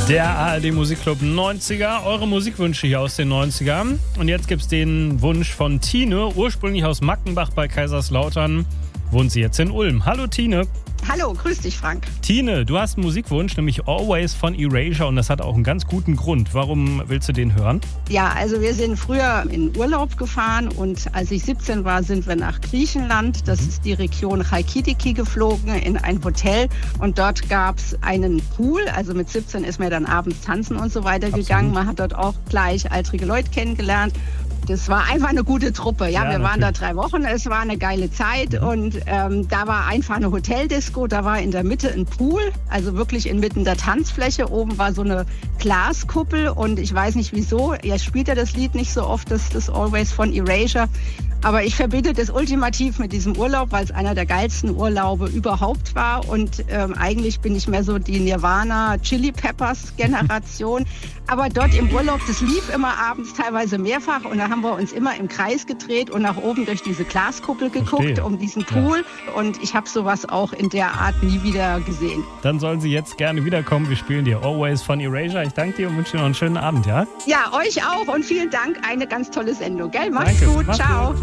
Der ARD Musikclub 90er, eure Musikwünsche hier aus den 90ern. Und jetzt gibt's den Wunsch von Tine, ursprünglich aus Mackenbach bei Kaiserslautern, wohnt sie jetzt in Ulm. Hallo Tine. Hallo, grüß dich Frank. Tine, du hast einen Musikwunsch, nämlich Always von Erasure, und das hat auch einen ganz guten Grund. Warum willst du den hören? Ja, also wir sind früher in Urlaub gefahren und als ich 17 war, sind wir nach Griechenland. Das ist die Region Chalkidiki geflogen in ein Hotel und dort gab's einen Pool. Also mit 17 ist man dann abends tanzen und so weiter gegangen. Man hat dort auch gleich ältere Leute kennengelernt. Das war einfach eine gute Truppe. Ja, wir waren da 3 Wochen. Es war eine geile Zeit und da war einfach eine Hoteldisco. Da war in der Mitte ein Pool, also wirklich inmitten der Tanzfläche. Oben war so eine Glaskuppel und ich weiß nicht wieso. Er spielt ja das Lied nicht so oft, das Always von Erasure. Aber ich verbinde das ultimativ mit diesem Urlaub, weil es einer der geilsten Urlaube überhaupt war. Und eigentlich bin ich mehr so die Nirvana Chili Peppers Generation. Aber dort im Urlaub, das lief immer abends teilweise mehrfach. Und da haben wir uns immer im Kreis gedreht und nach oben durch diese Glaskuppel geguckt, um diesen Pool. Ja. Und ich habe sowas auch in der Art nie wieder gesehen. Dann sollen Sie jetzt gerne wiederkommen. Wir spielen dir Always von Erasure. Ich danke dir und wünsche dir noch einen schönen Abend, ja? Ja, euch auch. Und vielen Dank. Eine ganz tolle Sendung, gell? Macht's gut. Ciao.